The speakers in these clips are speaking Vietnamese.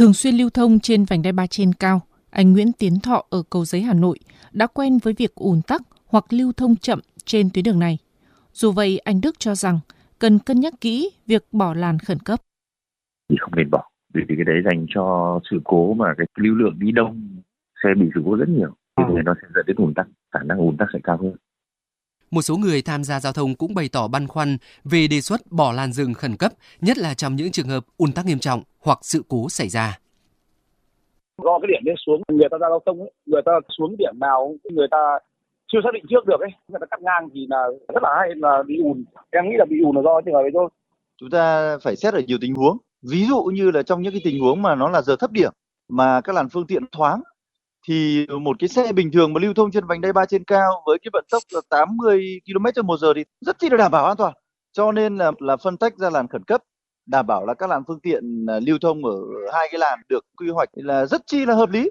Thường xuyên lưu thông trên vành đai 3 trên cao, anh Nguyễn Tiến Thọ ở Cầu Giấy, Hà Nội đã quen với việc ùn tắc hoặc lưu thông chậm trên tuyến đường này. Dù vậy, anh Đức cho rằng cần cân nhắc kỹ việc bỏ làn khẩn cấp. Thì không nên bỏ, vì cái đấy dành cho sự cố mà cái lưu lượng đi đông, xe bị sự cố rất nhiều, thì nó sẽ dẫn đến ùn tắc, khả năng ùn tắc sẽ cao hơn. Một số người tham gia giao thông cũng bày tỏ băn khoăn về đề xuất bỏ làn dừng khẩn cấp, nhất là trong những trường hợp ùn tắc nghiêm trọng hoặc sự cố xảy ra. Do cái điểm lên xuống, người ta ra giao thông ấy, người ta xuống điểm nào người ta chưa xác định trước được ấy, người ta cắt ngang thì là rất là hay là bị ùn. Em nghĩ là bị ùn là do trường hợp đấy thôi. Chúng ta phải xét ở nhiều tình huống. Ví dụ như là trong những cái tình huống mà nó là giờ thấp điểm mà các làn phương tiện thoáng, thì một cái xe bình thường mà lưu thông trên vành đai 3 trên cao với cái vận tốc là 80 km/h thì rất chi là đảm bảo an toàn. Cho nên là phân tách ra làn khẩn cấp, đảm bảo là các làn phương tiện lưu thông ở hai cái làn được quy hoạch là rất chi là hợp lý.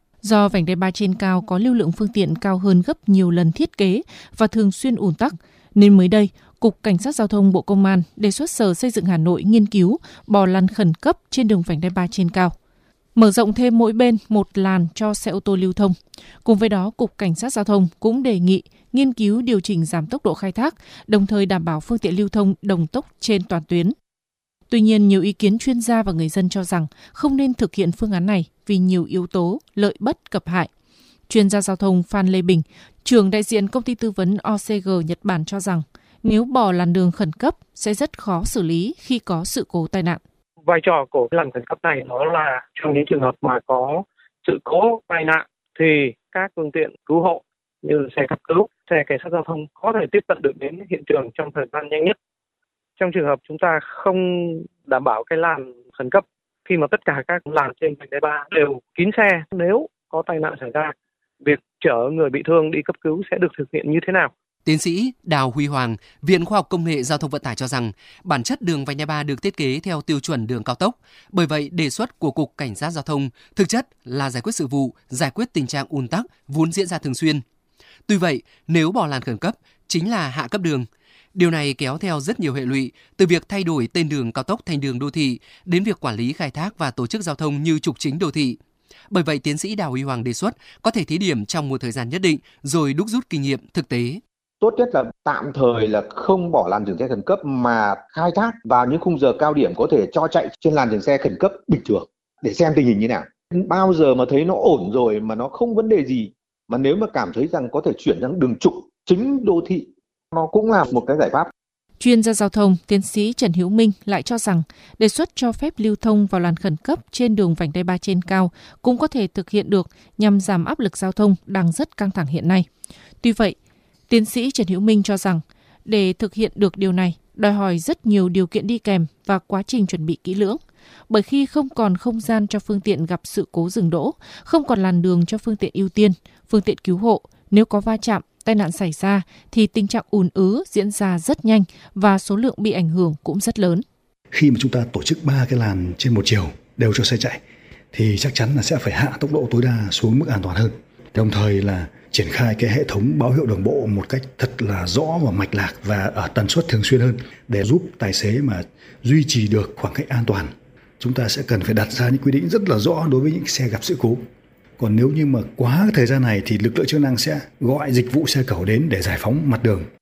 Do vành đai 3 trên cao có lưu lượng phương tiện cao hơn gấp nhiều lần thiết kế và thường xuyên ùn tắc, nên mới đây, Cục Cảnh sát Giao thông Bộ Công an đề xuất Sở Xây dựng Hà Nội nghiên cứu bỏ làn khẩn cấp trên đường vành đai 3 trên cao, mở rộng thêm mỗi bên một làn cho xe ô tô lưu thông. Cùng với đó, Cục Cảnh sát Giao thông cũng đề nghị nghiên cứu điều chỉnh giảm tốc độ khai thác, đồng thời đảm bảo phương tiện lưu thông đồng tốc trên toàn tuyến. Tuy nhiên, nhiều ý kiến chuyên gia và người dân cho rằng không nên thực hiện phương án này vì nhiều yếu tố lợi bất cập hại. Chuyên gia giao thông Phan Lê Bình, trưởng đại diện công ty tư vấn OCG Nhật Bản cho rằng nếu bỏ làn đường khẩn cấp sẽ rất khó xử lý khi có sự cố tai nạn. Vai trò của làn khẩn cấp này đó là trong những trường hợp mà có sự cố tai nạn thì các phương tiện cứu hộ như xe cấp cứu, xe cảnh sát giao thông có thể tiếp cận được đến hiện trường trong thời gian nhanh nhất. Trong trường hợp chúng ta không đảm bảo cái làn khẩn cấp khi mà tất cả các làn trên vành đai 3 đều kín xe, nếu có tai nạn xảy ra, việc chở người bị thương đi cấp cứu sẽ được thực hiện như thế nào? Tiến sĩ Đào Huy Hoàng, Viện Khoa học Công nghệ Giao thông Vận tải cho rằng bản chất đường vành đai 3 được thiết kế theo tiêu chuẩn đường cao tốc. Bởi vậy, đề xuất của Cục Cảnh sát Giao thông thực chất là giải quyết sự vụ, giải quyết tình trạng ùn tắc vốn diễn ra thường xuyên. Tuy vậy, nếu bỏ làn khẩn cấp chính là hạ cấp đường. Điều này kéo theo rất nhiều hệ lụy, từ việc thay đổi tên đường cao tốc thành đường đô thị đến việc quản lý khai thác và tổ chức giao thông như trục chính đô thị. Bởi vậy, tiến sĩ Đào Huy Hoàng đề xuất có thể thí điểm trong một thời gian nhất định rồi đúc rút kinh nghiệm thực tế. Tốt nhất là tạm thời là không bỏ làn dừng xe khẩn cấp mà khai thác vào những khung giờ cao điểm có thể cho chạy trên làn dừng xe khẩn cấp bình thường để xem tình hình như nào. Bao giờ mà thấy nó ổn rồi mà nó không vấn đề gì, mà nếu mà cảm thấy rằng có thể chuyển sang đường trục chính đô thị, nó cũng là một cái giải pháp. Chuyên gia giao thông, tiến sĩ Trần Hữu Minh lại cho rằng đề xuất cho phép lưu thông vào làn khẩn cấp trên đường vành đai 3 trên cao cũng có thể thực hiện được nhằm giảm áp lực giao thông đang rất căng thẳng hiện nay. Tuy vậy, tiến sĩ Trần Hữu Minh cho rằng để thực hiện được điều này đòi hỏi rất nhiều điều kiện đi kèm và quá trình chuẩn bị kỹ lưỡng. Bởi khi không còn không gian cho phương tiện gặp sự cố dừng đỗ, không còn làn đường cho phương tiện ưu tiên, phương tiện cứu hộ, nếu có va chạm, tai nạn xảy ra thì tình trạng ùn ứ diễn ra rất nhanh và số lượng bị ảnh hưởng cũng rất lớn. Khi mà chúng ta tổ chức 3 cái làn trên một chiều đều cho xe chạy thì chắc chắn là sẽ phải hạ tốc độ tối đa xuống mức an toàn hơn. Đồng thời là triển khai cái hệ thống báo hiệu đường bộ một cách thật là rõ và mạch lạc và ở tần suất thường xuyên hơn để giúp tài xế mà duy trì được khoảng cách an toàn. Chúng ta sẽ cần phải đặt ra những quy định rất là rõ đối với những xe gặp sự cố. Còn nếu như mà quá thời gian này thì lực lượng chức năng sẽ gọi dịch vụ xe cẩu đến để giải phóng mặt đường.